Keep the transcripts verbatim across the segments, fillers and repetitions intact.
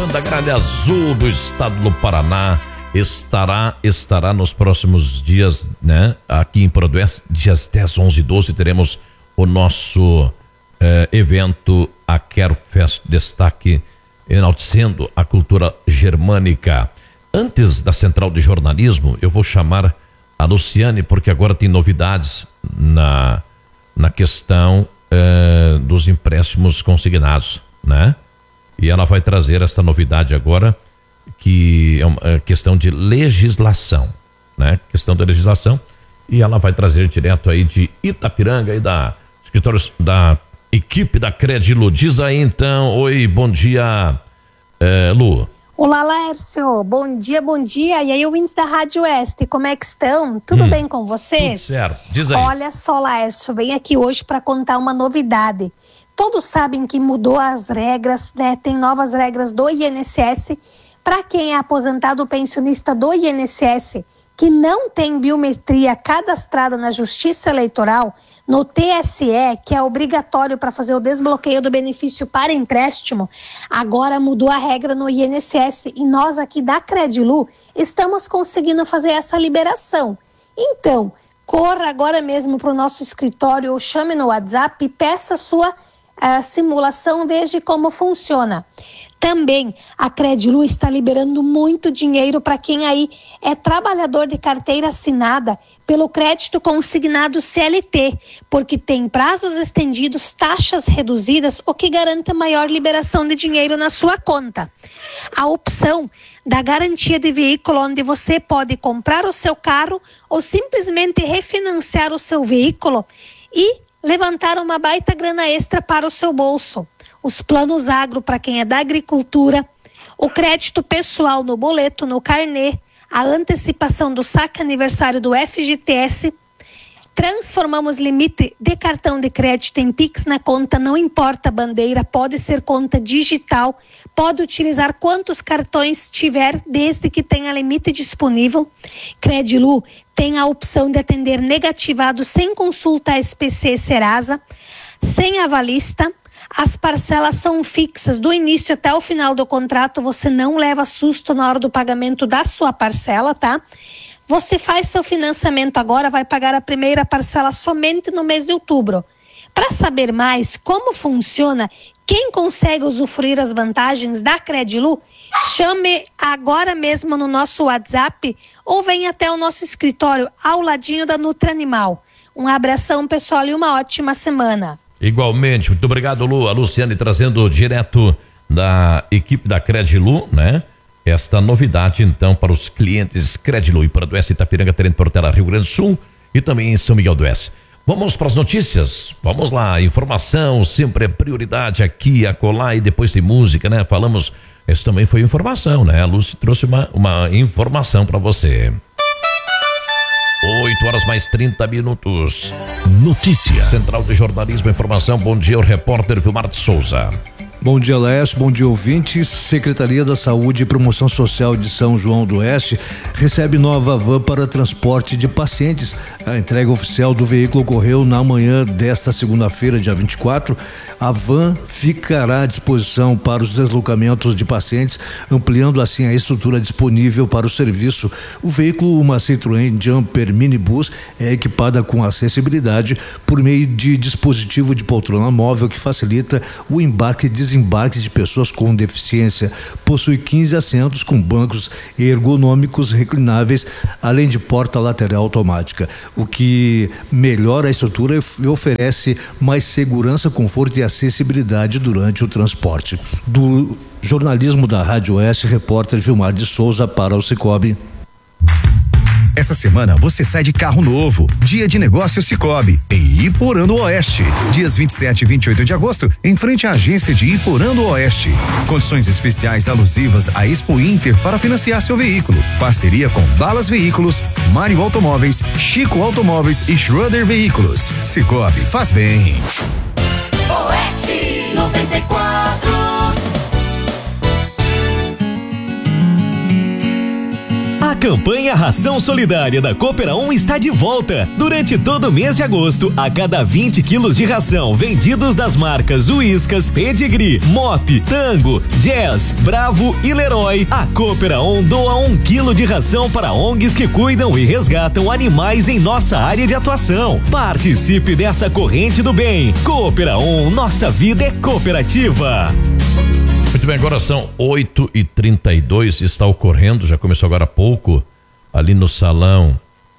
banda Grande Azul do estado do Paraná estará estará nos próximos dias, né? Aqui em Produeste, dias dez, onze e doze, teremos o nosso eh, evento, a Kerfest Destaque, enaltecendo a cultura germânica. Antes da Central de Jornalismo, eu vou chamar a Luciane, porque agora tem novidades na, na questão eh, dos empréstimos consignados, né? E ela vai trazer essa novidade agora, que é uma é questão de legislação, né? Questão da legislação, e ela vai trazer direto aí de Itapiranga e da escritórios da equipe da Credilu. Diz aí então, oi, bom dia, eh, Lu. Olá, Laércio, bom dia, bom dia. E aí, ouvintes da Rádio Oeste, como é que estão? Tudo hum, bem com vocês? Tudo certo, diz aí. Olha só, Laércio, venho aqui hoje para contar uma novidade. Todos sabem que mudou as regras, né? Tem novas regras do I N S S para quem é aposentado ou pensionista do I N S S que não tem biometria cadastrada na Justiça Eleitoral, no T S E, que é obrigatório para fazer o desbloqueio do benefício para empréstimo. Agora mudou a regra no I N S S e nós aqui da Credilu estamos conseguindo fazer essa liberação. Então, corra agora mesmo para o nosso escritório ou chame no WhatsApp e peça a sua uh, simulação, veja como funciona. Também a Credilu está liberando muito dinheiro para quem aí é trabalhador de carteira assinada pelo crédito consignado C L T, porque tem prazos estendidos, taxas reduzidas, o que garante maior liberação de dinheiro na sua conta. A opção da garantia de veículo, onde você pode comprar o seu carro ou simplesmente refinanciar o seu veículo e levantar uma baita grana extra para o seu bolso. Os planos agro para quem é da agricultura, o crédito pessoal no boleto, no carnê, a antecipação do saque aniversário do F G T S. Transformamos limite de cartão de crédito em Pix na conta, não importa a bandeira, pode ser conta digital, pode utilizar quantos cartões tiver, desde que tenha limite disponível. Credilu tem a opção de atender negativado sem consulta S P C e Serasa, sem avalista. As parcelas são fixas do início até o final do contrato, você não leva susto na hora do pagamento da sua parcela, tá? Você faz seu financiamento agora, vai pagar a primeira parcela somente no mês de outubro. Para saber mais como funciona, quem consegue usufruir as vantagens da Credilu, chame agora mesmo no nosso WhatsApp ou venha até o nosso escritório ao ladinho da Nutra Animal. Um abração, pessoal, e uma ótima semana. Igualmente, muito obrigado, Lu. A Luciane trazendo direto da equipe da Credilu, né? Esta novidade, então, para os clientes Credilu e para do Oeste, Itapiranga, Tenente Portela, Rio Grande do Sul e também em São Miguel do Oeste. Vamos para as notícias? Vamos lá, informação sempre é prioridade aqui, acolá, e depois tem música, né? Falamos, isso também foi informação, né? A Lúcia trouxe uma, uma informação para você. oito horas mais trinta minutos. Notícia. Central de Jornalismo e Informação. Bom dia, o repórter Vilmar de Souza. Bom dia, Laércio, bom dia, ouvintes. Secretaria da Saúde e Promoção Social de São João do Oeste recebe nova van para transporte de pacientes. A entrega oficial do veículo ocorreu na manhã desta segunda-feira, dia vinte e quatro. A van ficará à disposição para os deslocamentos de pacientes, ampliando assim a estrutura disponível para o serviço. O veículo, uma Citroën Jumper Minibus, é equipada com acessibilidade por meio de dispositivo de poltrona móvel que facilita o embarque e desembarque de pessoas com deficiência. Possui quinze assentos com bancos ergonômicos reclináveis, além de porta lateral automática, o que melhora a estrutura e oferece mais segurança, conforto e acessibilidade durante o transporte. Do jornalismo da Rádio Oeste, repórter Vilmar de Souza para o Cicobi. Essa semana você sai de carro novo. Dia de negócio Cicobi, em Iporã do Oeste. Dias vinte e sete e vinte e oito de agosto, em frente à agência de Iporã do Oeste. Condições especiais alusivas à Expo Inter para financiar seu veículo. Parceria com Balas Veículos, Mário Automóveis, Chico Automóveis e Schroeder Veículos. Cicobi, faz bem. Oeste noventa e quatro. A campanha Ração Solidária da Coopera um está de volta. Durante todo o mês de agosto, a cada vinte quilos de ração vendidos das marcas Whiskas, Pedigree, Mop, Tango, Jazz, Bravo e Leroy, a Coopera um doa um quilo de ração para O N Gs que cuidam e resgatam animais em nossa área de atuação. Participe dessa corrente do bem. Coopera um, nossa vida é cooperativa. Muito bem, agora são oito e trinta e dois, está ocorrendo, já começou agora há pouco, ali no salão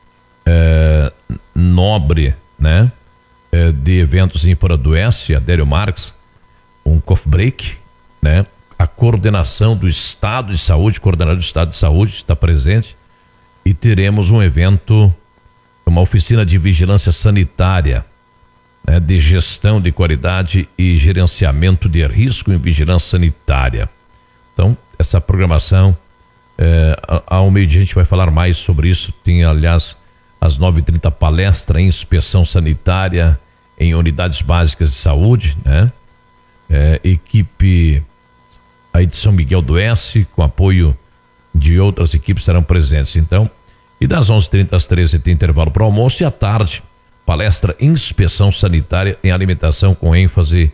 é, nobre, né? É, de eventos em Iporã do Oeste, Adélio Marques, um coffee break, né? A coordenação do Estado de Saúde, coordenador do Estado de Saúde está presente e teremos um evento, uma oficina de vigilância sanitária, né, de gestão de qualidade e gerenciamento de risco em vigilância sanitária. Então, essa programação, é, ao meio-dia a gente vai falar mais sobre isso. Tem, aliás, às nove e trinta palestra em inspeção sanitária em unidades básicas de saúde, né? É, equipe aí de São Miguel do Oeste, com apoio de outras equipes, serão presentes. Então, e das onze e trinta às treze tem intervalo para o almoço, e à tarde palestra Inspeção Sanitária em Alimentação, com ênfase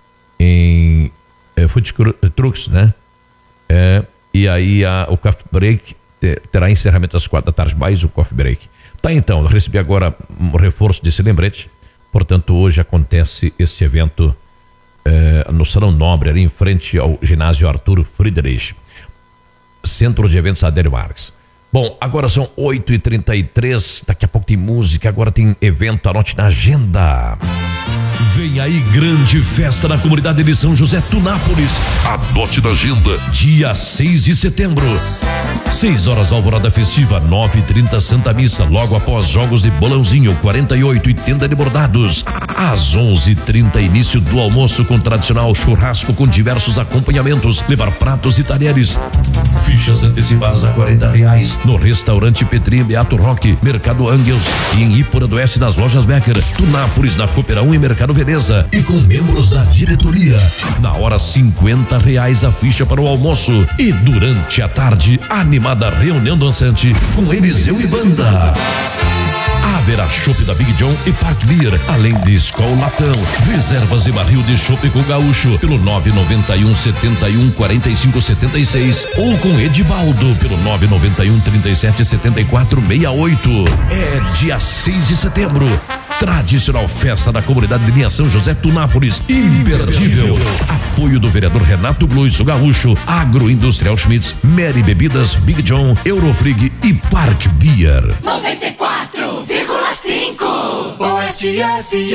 em é, food trucks, né? É, e aí a, o coffee break ter, terá encerramento às quatro da tarde, mais o coffee break. Tá, então, eu recebi agora um reforço desse lembrete. Portanto, hoje acontece esse evento é, no Salão Nobre, ali em frente ao ginásio Arthur Friedrich, Centro de Eventos Adélio Marques. Bom, agora são oito e trinta e três, daqui a pouco tem música, agora tem evento, anote na agenda. Vem aí grande festa na comunidade de São José Tunápolis. Anote na agenda, dia seis de setembro. seis horas alvorada festiva, nove e trinta Santa Missa, logo após jogos de bolãozinho, quarenta e oito e tenda de bordados. Às onze e trinta início do almoço com tradicional churrasco com diversos acompanhamentos, levar pratos e talheres. Fichas antecipadas a quarenta reais no restaurante Petri, Beato Roque, Mercado Angels e em Iporã do Oeste nas lojas Becker, Tunápolis na Coopera um e Mercado Veneza, e com membros da diretoria. Na hora cinquenta reais a ficha para o almoço, e durante a tarde animada reunião dançante com Eliseu e banda. Haverá chopp da Big John e Park Beer, além de Skol Latão, reservas e barril de chopp com gaúcho pelo nove nove um, setenta e um, quarenta e cinco, setenta e seis ou com Edivaldo pelo nove nove um, trinta e sete, setenta e quatro, sessenta e oito. É dia seis de setembro. Tradicional festa da comunidade de linha São José Tunápolis, imperdível. Apoio do vereador Renato Blues, o Gaúcho, Agroindustrial Schmitz, Mary Bebidas, Big John, Eurofrig e Park Beer. noventa e quatro vírgula cinco Oeste F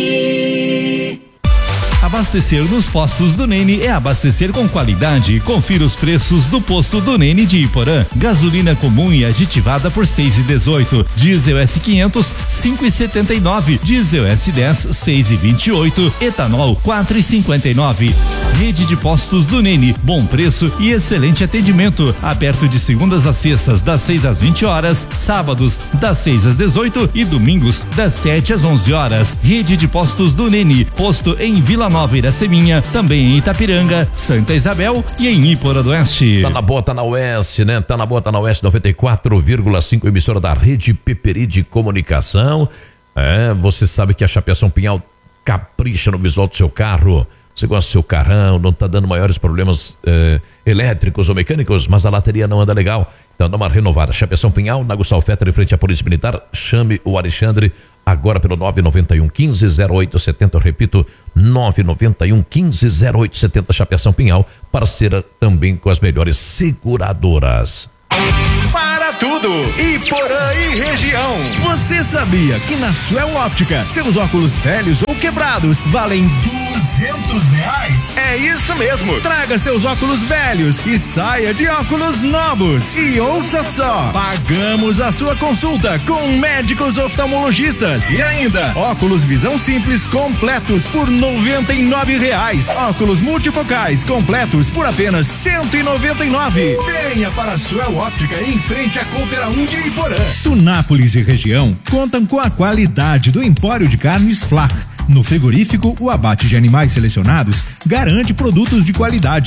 M. Abastecer nos postos do Nene é abastecer com qualidade. Confira os preços do posto do Nene de Iporã. Gasolina comum e aditivada por seis e dezoito. Diesel S quinhentos, cinco e setenta e nove. Diesel S dez, seis e vinte e oito. Etanol, quatro e cinquenta e nove. Rede de postos do Nene. Bom preço e excelente atendimento. Aberto de segundas a sextas, das seis às vinte horas. Sábados, das seis às dezoito e domingos, das sete às onze horas. Rede de postos do Nene. Posto em Vila Nova Iraceminha, também em Itapiranga, Santa Isabel e em Iporã do Oeste. Tá na boa, tá na Oeste, né? Tá na boa, tá na Oeste, noventa e quatro vírgula cinco, emissora da Rede Peperi de Comunicação. É, você sabe que a Chapeação Pinhal capricha no visual do seu carro. Você gosta do seu carrão, não tá dando maiores problemas eh, elétricos ou mecânicos, mas a lateria não anda legal. Então dá uma renovada. Chapeação Pinhal, na Gustavo Fetter, em frente à Polícia Militar. Chame o Alexandre agora pelo nove nove um, quinze, zero oito setenta. Eu repito, nove nove um, quinze, zero oito setenta. Chapeação Pinhal, parceira também com as melhores seguradoras. Para tudo, Iporã e região. Você sabia que na Suel Óptica seus óculos velhos ou quebrados valem duzentos reais? É isso mesmo. Traga seus óculos velhos e saia de óculos novos. E ouça só, pagamos a sua consulta com médicos oftalmologistas e ainda óculos visão simples completos por noventa e nove reais. Óculos multifocais completos por apenas cento e noventa e nove. Venha para a Suel Óptica em frente à Coopera um de Iporã. Tunápolis e região contam com a qualidade do Empório de Carnes Flach. No frigorífico, o abate de animais selecionados garante produtos de qualidade.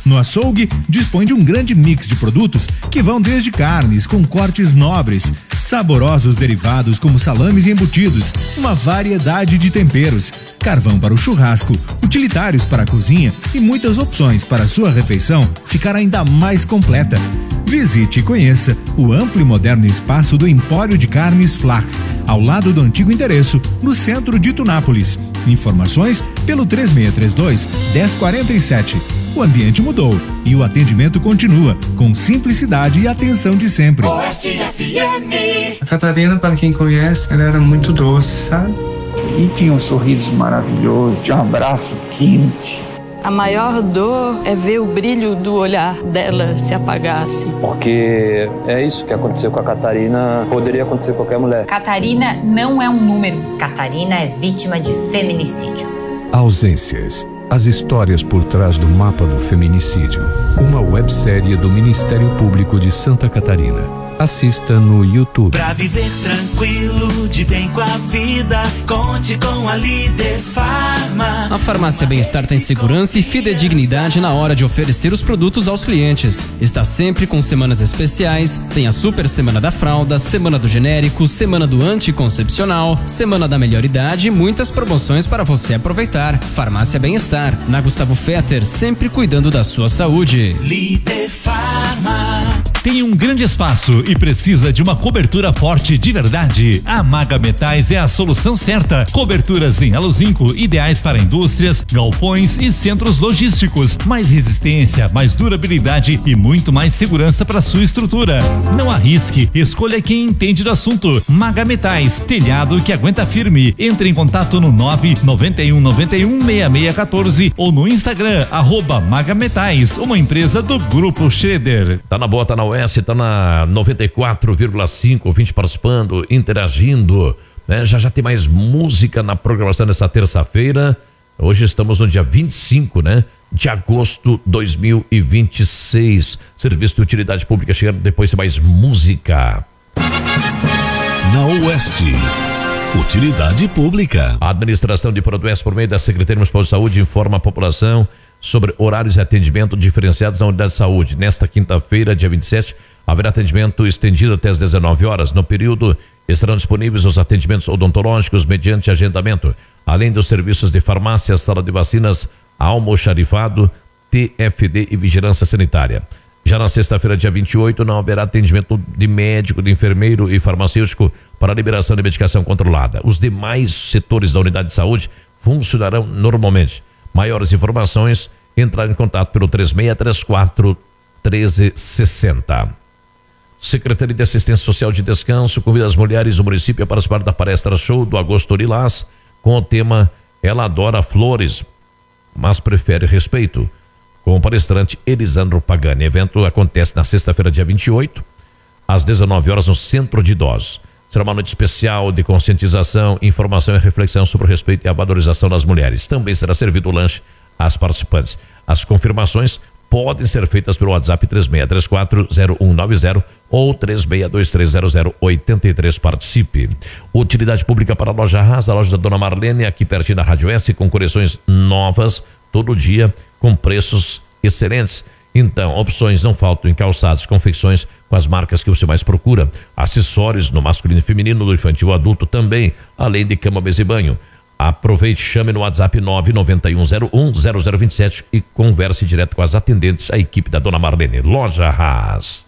No açougue, dispõe de um grande mix de produtos que vão desde carnes com cortes nobres, saborosos derivados como salames e embutidos, uma variedade de temperos, carvão para o churrasco, utilitários para a cozinha e muitas opções para a sua refeição ficar ainda mais completa. Visite e conheça o amplo e moderno espaço do Empório de Carnes Flach, ao lado do antigo endereço, no centro de Tunápolis. Informações pelo três seis três dois, um zero quatro sete. O ambiente mudou e o atendimento continua com simplicidade e atenção de sempre. Oeste F M. A Catarina, para quem conhece, ela era muito doce, sabe? E tinha um sorriso maravilhoso, tinha um abraço quente. A maior dor é ver o brilho do olhar dela se apagasse. Porque é isso que aconteceu com a Catarina, poderia acontecer com qualquer mulher. Catarina não é um número. Catarina é vítima de feminicídio. Ausências. As histórias por trás do mapa do feminicídio. Uma websérie do Ministério Público de Santa Catarina. Assista no YouTube. Pra viver tranquilo, de bem com a vida, conte com a Líder Farma. A Farmácia Bem-Estar tem segurança e fidedignidade na hora de oferecer os produtos aos clientes. Está sempre com semanas especiais, tem a Super Semana da Fralda, Semana do Genérico, Semana do Anticoncepcional, Semana da Melhor Idade e muitas promoções para você aproveitar. Farmácia Bem-Estar, na Gustavo Fetter, sempre cuidando da sua saúde. Líder Farma. Tem um grande espaço e precisa de uma cobertura forte de verdade? A Maga Metais é a solução certa. Coberturas em aluzinco, ideais para indústrias, galpões e centros logísticos. Mais resistência, mais durabilidade e muito mais segurança para sua estrutura. Não arrisque, escolha quem entende do assunto. Maga Metais, telhado que aguenta firme. Entre em contato no nove nove um nove um seis seis um quatro ou no Instagram, arroba Maga Metais, uma empresa do Grupo Schroeder. Tá na boa, tá na Oeste, tá na noventa e quatro vírgula cinco, ouvinte participando, interagindo, né? Já já tem mais música na programação dessa terça-feira. Hoje estamos no dia vinte e cinco, né? De agosto de dois mil e vinte e seis. Serviço de utilidade pública chegando depois de mais música. Na Oeste, utilidade pública. A administração de Prodoeste, por meio da Secretaria Municipal de Saúde, informa a população sobre horários de atendimento diferenciados na unidade de saúde. Nesta quinta-feira, dia vinte e sete, haverá atendimento estendido até às dezenove horas. No período, estarão disponíveis os atendimentos odontológicos mediante agendamento, além dos serviços de farmácia, sala de vacinas, almoxarifado, T F D e vigilância sanitária. Já na sexta-feira, dia vinte e oito, não haverá atendimento de médico, de enfermeiro e farmacêutico para liberação de medicação controlada. Os demais setores da unidade de saúde funcionarão normalmente. Maiores informações, entrar em contato pelo três seis três quatro, um três seis zero. Secretaria de Assistência Social de Descanso convida as mulheres do município a participar da palestra show do Agosto Lilás com o tema Ela Adora Flores, mas prefere respeito, com o palestrante Elisandro Pagani. O evento acontece na sexta-feira, dia vinte e oito, às dezenove horas, no Centro de Idosos. Será uma noite especial de conscientização, informação e reflexão sobre o respeito e a valorização das mulheres. Também será servido o lanche às participantes. As confirmações podem ser feitas pelo WhatsApp três seis três quatro, zero um nove zero ou três seis dois três zero zero oito três. Participe. Utilidade pública para a Loja Haas, a loja da Dona Marlene, aqui pertinho da Rádio Oeste, com coleções novas todo dia, com preços excelentes. Então, opções não faltam em calçados, confecções com as marcas que você mais procura. Acessórios no masculino e feminino, do infantil adulto também, além de cama, mesa e banho. Aproveite, chame no WhatsApp nove nove um zero um zero zero dois sete e converse direto com as atendentes, a equipe da Dona Marlene. Loja Haas.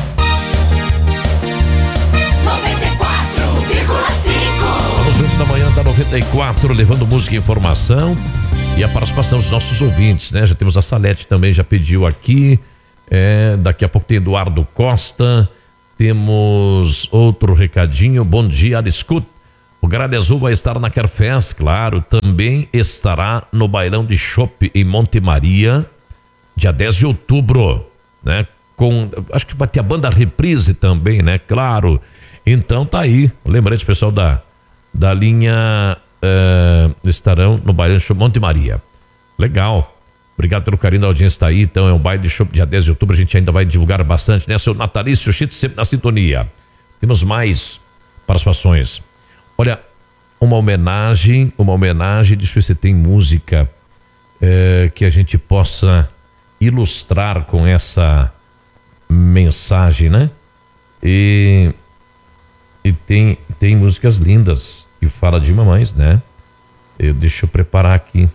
noventa e quatro vírgula cinco. Vamos juntos na manhã da noventa e quatro, levando música e informação e a participação dos nossos ouvintes, né? Já temos a Salete também, já pediu aqui. É, daqui a pouco tem Eduardo Costa. Temos outro recadinho. Bom dia, Aliscut. O Gralha Azul vai estar na Carfest, claro. Também estará no Bailão de Chopp em Monte Maria, dia dez de outubro, né? Com, acho que vai ter a banda Reprise também, né? Claro. Então tá aí. Lembrete, pessoal da, da linha uh, estarão no Bailão de Chopp Monte Maria. Legal. Obrigado pelo carinho da audiência, tá aí. Então é um baile de chopp dia dez de outubro. A gente ainda vai divulgar bastante, né? Seu Natalício Chito sempre na sintonia. Temos mais participações. Olha, uma homenagem, uma homenagem, deixa eu ver se tem música é, que a gente possa ilustrar com essa mensagem, né? E, e tem, tem músicas lindas que fala de mamães, né? Eu, deixa eu preparar aqui.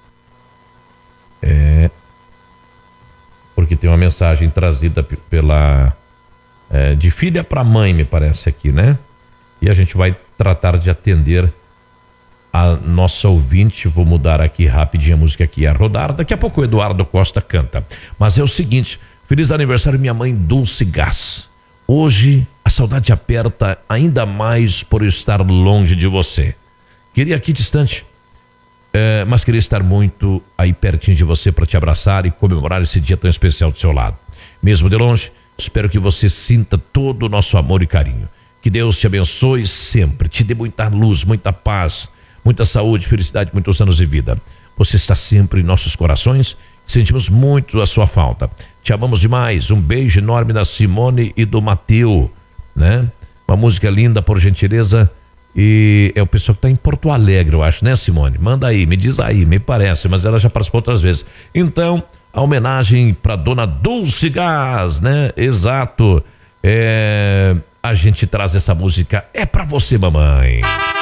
É, porque tem uma mensagem trazida pela é, de filha para mãe, me parece aqui, né? E a gente vai tratar de atender a nossa ouvinte. Vou mudar aqui rapidinho a música que ia rodar. Daqui a pouco o Eduardo Costa canta. Mas é o seguinte: feliz aniversário minha mãe Dulce Gás. Hoje a saudade aperta ainda mais por estar longe de você. Queria aqui distante, é, mas queria estar muito aí pertinho de você para te abraçar e comemorar esse dia tão especial do seu lado. Mesmo de longe, espero que você sinta todo o nosso amor e carinho. Que Deus te abençoe sempre, te dê muita luz, muita paz, muita saúde, felicidade, muitos anos de vida. Você está sempre em nossos corações, sentimos muito a sua falta. Te amamos demais. Um beijo enorme da Simone e do Mateu, né? Uma música linda, por gentileza. E é o pessoal que está em Porto Alegre, eu acho, né, Simone? Manda aí, me diz aí, me parece, mas ela já participou outras vezes. Então, a homenagem para dona Dulce Gás, né? Exato. É, a gente traz essa música, é para você, mamãe.